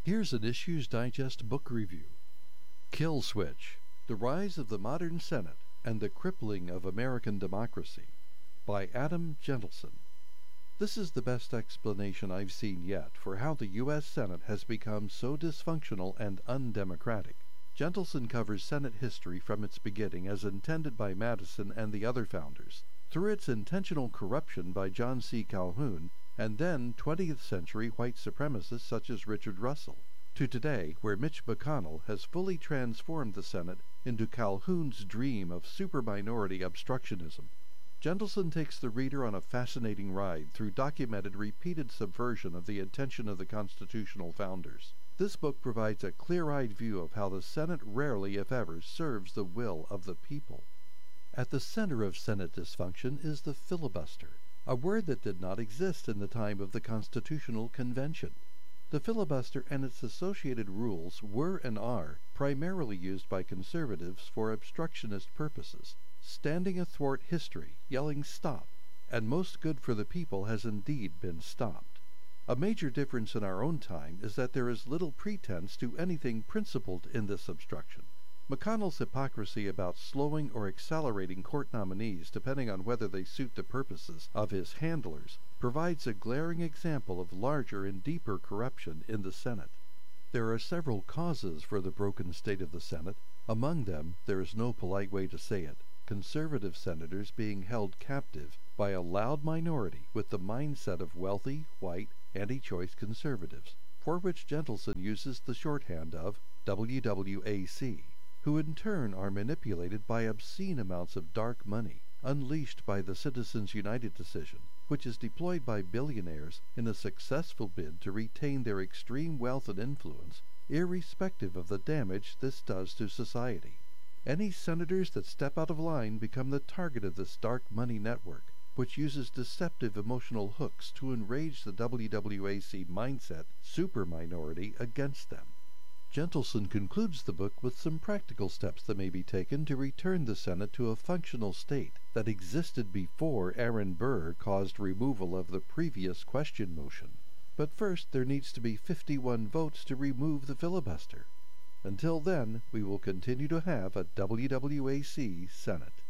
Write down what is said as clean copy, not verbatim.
Here's an Issues Digest book review. Kill Switch: The Rise of the Modern Senate and the Crippling of American Democracy by Adam Gentleson. This is the best explanation I've seen yet for how the U.S. Senate has become so dysfunctional and undemocratic. Gentleson covers Senate history from its beginning as intended by Madison and the other founders, through its intentional corruption by John C. Calhoun, and then 20th century white supremacists such as Richard Russell, to today where Mitch McConnell has fully transformed the Senate into Calhoun's dream of super-minority obstructionism. Gentleson takes the reader on a fascinating ride through documented repeated subversion of the intention of the constitutional founders. This book provides a clear-eyed view of how the Senate rarely, if ever, serves the will of the people. At the center of Senate dysfunction is the filibuster, a word that did not exist in the time of the Constitutional Convention. The filibuster and its associated rules were and are primarily used by conservatives for obstructionist purposes, standing athwart history, yelling "stop," and most good for the people has indeed been stopped. A major difference in our own time is that there is little pretense to anything principled in this obstruction. McConnell's hypocrisy about slowing or accelerating court nominees depending on whether they suit the purposes of his handlers provides a glaring example of larger and deeper corruption in the Senate. There are several causes for the broken state of the Senate. Among them, there is no polite way to say it, conservative senators being held captive by a loud minority with the mindset of wealthy, white, anti-choice conservatives, for which Gentleson uses the shorthand of WWAC, who in turn are manipulated by obscene amounts of dark money, unleashed by the Citizens United decision, which is deployed by billionaires in a successful bid to retain their extreme wealth and influence, irrespective of the damage this does to society. Any senators that step out of line become the target of this dark money network, which uses deceptive emotional hooks to enrage the WWAC mindset super-minority against them. Gentleson concludes the book with some practical steps that may be taken to return the Senate to a functional state that existed before Aaron Burr caused removal of the previous question motion. But first there needs to be 51 votes to remove the filibuster. Until then, we will continue to have a WWAC Senate.